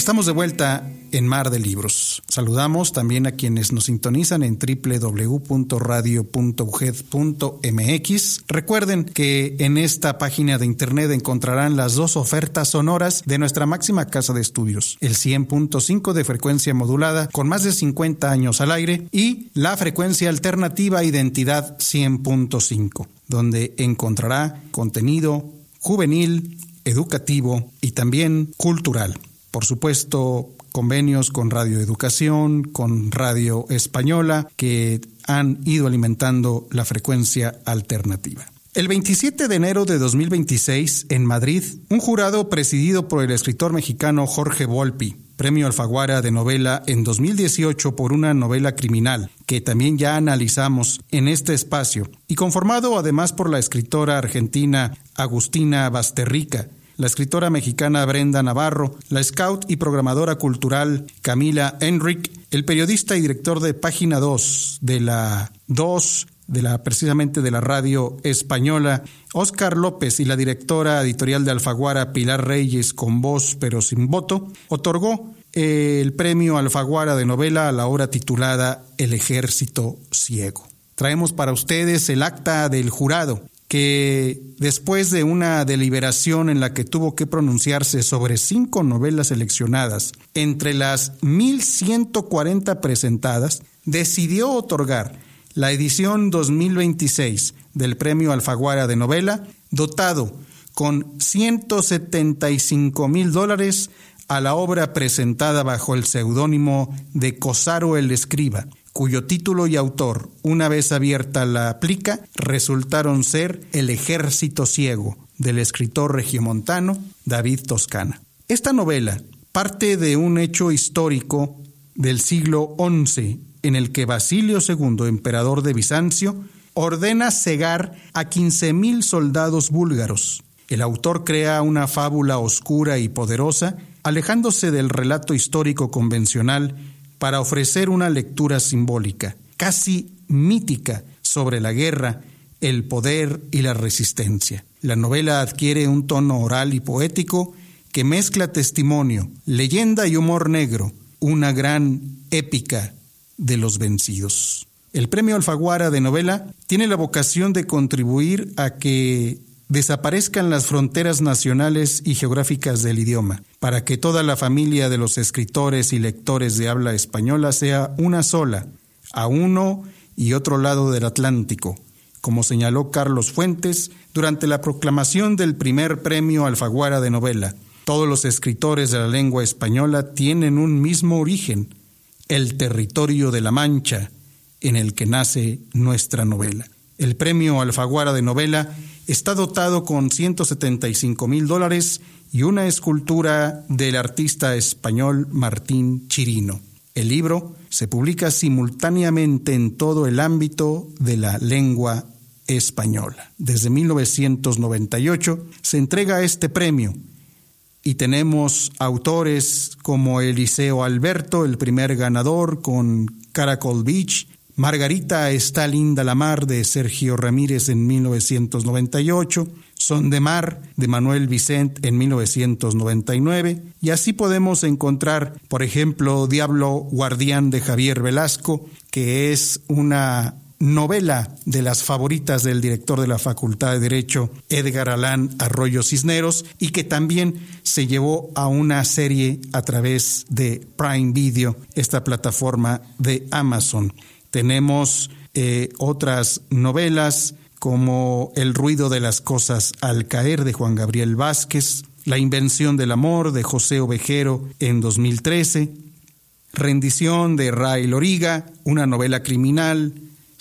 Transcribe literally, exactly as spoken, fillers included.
Estamos de vuelta en Mar de Libros. Saludamos también a quienes nos sintonizan en doble u doble u doble u punto radio punto u g e d punto m x. Recuerden que en esta página de internet encontrarán las dos ofertas sonoras de nuestra máxima casa de estudios, el cien punto cinco de frecuencia modulada con más de cincuenta años al aire y la frecuencia alternativa Identidad cien punto cinco, donde encontrará contenido juvenil, educativo y también cultural. Por supuesto, convenios con Radio Educación, con Radio Española, que han ido alimentando la frecuencia alternativa. El veintisiete de enero de dos mil veintiséis, en Madrid, un jurado presidido por el escritor mexicano Jorge Volpi, Premio Alfaguara de Novela en dos mil dieciocho por una novela criminal, que también ya analizamos en este espacio, y conformado además por la escritora argentina Agustina Basterrica, la escritora mexicana Brenda Navarro, la scout y programadora cultural Camila Enric, el periodista y director de Página dos de la dos, de la precisamente de la Radio Española, Óscar López, y la directora editorial de Alfaguara Pilar Reyes, con voz pero sin voto, otorgó el Premio Alfaguara de Novela a la obra titulada El Ejército Ciego. Traemos para ustedes el acta del jurado, que después de una deliberación en la que tuvo que pronunciarse sobre cinco novelas seleccionadas entre las mil ciento cuarenta presentadas, decidió otorgar la edición dos mil veintiséis del Premio Alfaguara de Novela, dotado con ciento setenta y cinco mil dólares a la obra presentada bajo el seudónimo de Cosaro el Escriba, cuyo título y autor, una vez abierta la plica, resultaron ser El Ejército Ciego, del escritor regiomontano David Toscana. Esta novela parte de un hecho histórico del siglo once, en el que Basilio segundo, emperador de Bizancio, ordena cegar a quince mil soldados búlgaros. El autor crea una fábula oscura y poderosa, alejándose del relato histórico convencional, para ofrecer una lectura simbólica, casi mítica, sobre la guerra, el poder y la resistencia. La novela adquiere un tono oral y poético que mezcla testimonio, leyenda y humor negro, una gran épica de los vencidos. El Premio Alfaguara de Novela tiene la vocación de contribuir a que desaparezcan las fronteras nacionales y geográficas del idioma, para que toda la familia de los escritores y lectores de habla española sea una sola, a uno y otro lado del Atlántico, como señaló Carlos Fuentes durante la proclamación del primer Premio Alfaguara de Novela. Todos los escritores de la lengua española tienen un mismo origen, el territorio de la Mancha, en el que nace nuestra novela. El Premio Alfaguara de Novela está dotado con ciento setenta y cinco mil dólares y una escultura del artista español Martín Chirino. El libro se publica simultáneamente en todo el ámbito de la lengua española. Desde mil novecientos noventa y ocho se entrega este premio y tenemos autores como Eliseo Alberto, el primer ganador, con Caracol Beach, Margarita está linda la mar, de Sergio Ramírez en mil novecientos noventa y ocho, Son de mar, de Manuel Vicent en mil novecientos noventa y nueve, y así podemos encontrar, por ejemplo, Diablo Guardián de Javier Velasco, que es una novela de las favoritas del director de la Facultad de Derecho, Edgar Alán Arroyo Cisneros, y que también se llevó a una serie a través de Prime Video, esta plataforma de Amazon. Tenemos eh, otras novelas como El ruido de las cosas al caer, de Juan Gabriel Vázquez, La invención del amor, de José Ovejero en dos mil trece, Rendición, de Ray Loriga, una novela criminal,